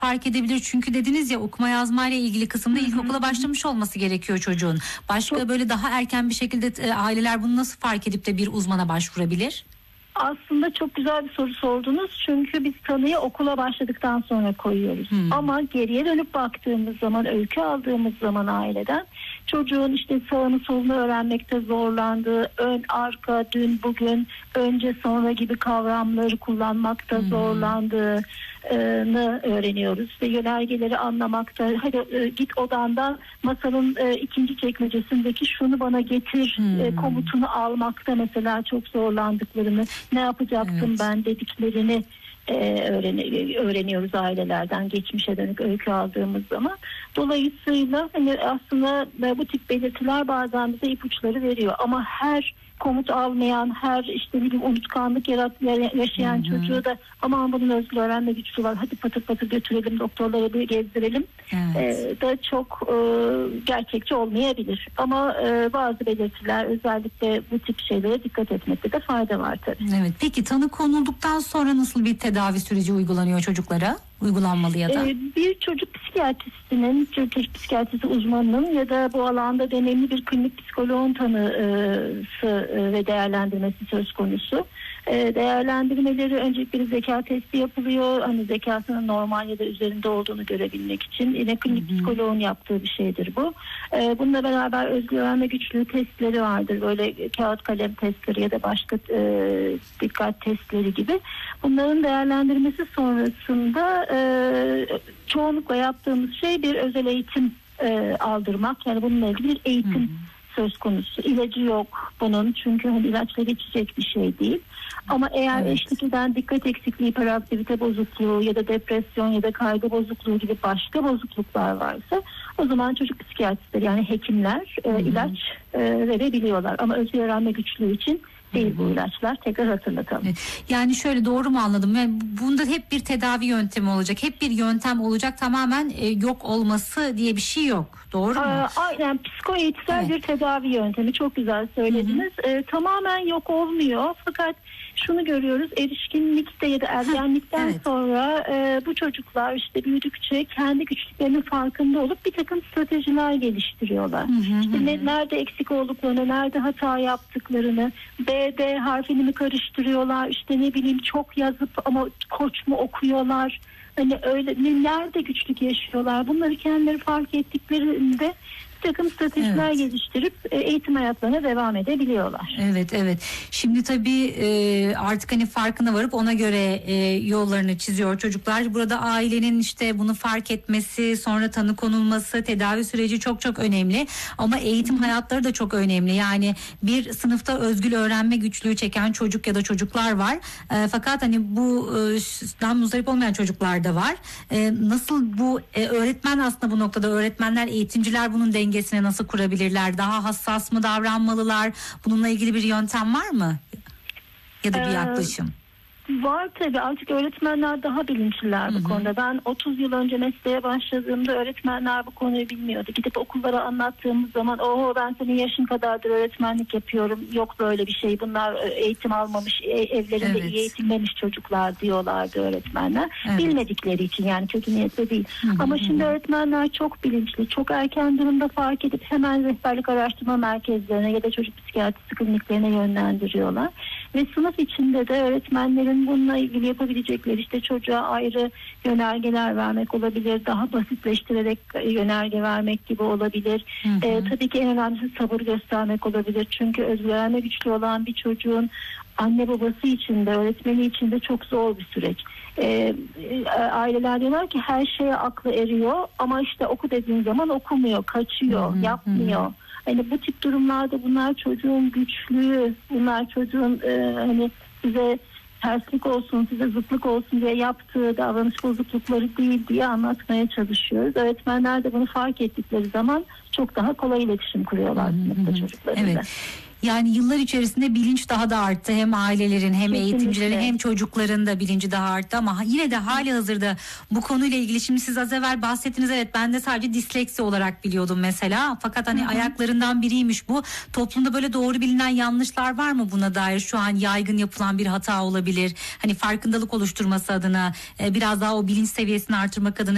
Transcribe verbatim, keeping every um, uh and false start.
fark edebilir? Çünkü dediniz ya, okuma yazma ile ilgili kısımda ilkokula başlamış olması gerekiyor çocuğun. Başka Çok... böyle daha erken bir şekilde e, aileler bunu nasıl fark edip de bir uzmana başvurabilir? Aslında çok güzel bir soru sordunuz. Çünkü biz tanıyı okula başladıktan sonra koyuyoruz. Hmm. Ama geriye dönüp baktığımız zaman, öykü aldığımız zaman aileden çocuğun işte sağını solunu öğrenmekte zorlandığı, ön arka, dün bugün, önce sonra gibi kavramları kullanmakta hmm. zorlandığını öğreniyoruz. Ve yönergeleri anlamakta, hadi e, git odandan masanın e, ikinci çekmecesindeki şunu bana getir hmm. e, komutunu almakta mesela çok zorlandıklarını, ne yapacaktım evet. ben dediklerini e, öğren- öğreniyoruz ailelerden geçmişe dönük öykü aldığımız zaman. Dolayısıyla hani aslında bu tip belirtiler bazen bize ipuçları veriyor ama her komut almayan, her işte bir unutkanlık yarat, yaşayan hı hı. çocuğu da aman bunun özgür öğrenme güçlü var, hadi patır patır götürelim doktorlara bir gezdirelim evet. e, da çok e, gerçekçi olmayabilir. Ama e, bazı belirtiler, özellikle bu tip şeylere dikkat etmekte de fayda var tabii. Evet. Peki tanı konulduktan sonra nasıl bir tedavi süreci uygulanıyor çocuklara? Uygulanmalı ya da? Ee, bir çocuk psikiyatristinin, çocuk psikiyatrisi uzmanının ya da bu alanda deneyimli bir klinik psikoloğun tanısı ve değerlendirmesi söz konusu. Ee, değerlendirmeleri öncelikle bir zeka testi yapılıyor. Hani zekasının normal ya da üzerinde olduğunu görebilmek için. Yine klinik Hı-hı. psikoloğun yaptığı bir şeydir bu. Ee, bununla beraber özgür öğrenme güçlüğü testleri vardır. Böyle kağıt kalem testleri ya da başka e, dikkat testleri gibi. Bunların değerlendirmesi sonrasında e, çoğunlukla yaptığımız şey bir özel eğitim e, aldırmak. Yani bununla ilgili bir eğitim hmm. söz konusu. İlacı yok bunun, çünkü hani ilaçla geçecek bir şey değil. Ama eğer evet. eşlik eden dikkat eksikliği, hiperaktivite bozukluğu ya da depresyon ya da kaygı bozukluğu gibi başka bozukluklar varsa o zaman çocuk psikiyatristleri, yani hekimler e, hmm. ilaç e, verebiliyorlar. Ama özgür öğrenme güçlüğü için değil bu ilaçlar. Tekrar hatırlatalım. Yani şöyle, doğru mu anladım? Yani bunda hep bir tedavi yöntemi olacak. Hep bir yöntem olacak. Tamamen e, yok olması diye bir şey yok. Doğru mu? Aa, aynen. Psikoeğitsel evet. bir tedavi yöntemi. Çok güzel söylediniz. E, tamamen yok olmuyor. Fakat şunu görüyoruz. Erişkinlikte ya da ergenlikten evet. sonra e, bu çocuklar işte büyüdükçe kendi güçlüklerinin farkında olup bir takım stratejiler geliştiriyorlar. Hı hı, işte hı. Ne, nerede eksik olduklarını, nerede hata yaptıklarını, B, D harfini mi karıştırıyorlar, işte ne bileyim çok yazıp ama koç mu okuyorlar, hani öyle nerede güçlük yaşıyorlar, bunları kendileri fark ettiklerinde bir takım stratejiler evet. geliştirip eğitim hayatlarına devam edebiliyorlar. Evet evet. Şimdi tabii artık hani farkına varıp ona göre yollarını çiziyor çocuklar. Burada ailenin işte bunu fark etmesi, sonra tanı konulması, tedavi süreci çok çok önemli. Ama eğitim Hı. hayatları da çok önemli. Yani bir sınıfta özgül öğrenme güçlüğü çeken çocuk ya da çocuklar var. Fakat hani bu dan muzdarip olmayan çocuklar da var. Nasıl bu öğretmen aslında bu noktada, öğretmenler, eğitimciler bunun dengesini dengesine nasıl kurabilirler? Daha hassas mı davranmalılar? Bununla ilgili bir yöntem var mı? Ya da bir yaklaşım? Ee, var tabii. Artık öğretmenler daha bilinçliler bu Hı-hı. konuda. Ben otuz yıl önce mesleğe başladığımda öğretmenler bu konuyu bilmiyordu. Gidip okullara anlattığımız zaman oho ben senin yaşın kadardır öğretmenlik yapıyorum. Yok böyle bir şey. Bunlar eğitim almamış, evlerinde evet. iyi eğitilmemiş çocuklar diyorlardı öğretmenler. Evet. Bilmedikleri için, yani kötü niyetle değil. Hı-hı. Ama şimdi öğretmenler çok bilinçli. Çok erken durumda fark edip hemen rehberlik araştırma merkezlerine ya da çocuk psikiyatrisi kliniklerine yönlendiriyorlar. Ve sınıf içinde de öğretmenlerin bununla ilgili yapabilecekleri işte çocuğa ayrı yönergeler vermek olabilir. Daha basitleştirerek yönerge vermek gibi olabilir. Hı hı. Ee, tabii ki en önemlisi sabır göstermek olabilir. Çünkü özgür öğrenme güçlü olan bir çocuğun anne babası için de öğretmeni için de çok zor bir süreç. Ee, aileler diyorlar ki her şeye aklı eriyor ama işte oku dediğin zaman okumuyor, kaçıyor, hı hı, yapmıyor. Hı. Hani bu tip durumlarda bunlar çocuğun güçlüğü, bunlar çocuğun e, hani size terslik olsun, size zıtlık olsun diye yaptığı davranış bozuklukları değil diye anlatmaya çalışıyoruz. Öğretmenler de bunu fark ettikleri zaman çok daha kolay iletişim kuruyorlar sınıfta çocuklarıyla. Evet. Yani yıllar içerisinde bilinç daha da arttı. Hem ailelerin hem Kesinlikle. eğitimcilerin hem çocukların da bilinci daha arttı ama yine de hali hazırda bu konuyla ilgili, şimdi siz az evvel bahsettiniz, evet ben de sadece disleksi olarak biliyordum mesela. Fakat hani Hı-hı. ayaklarından biriymiş bu. Toplumda böyle doğru bilinen yanlışlar var mı buna dair? Şu an yaygın yapılan bir hata olabilir. Hani farkındalık oluşturması adına, biraz daha o bilinç seviyesini artırmak adına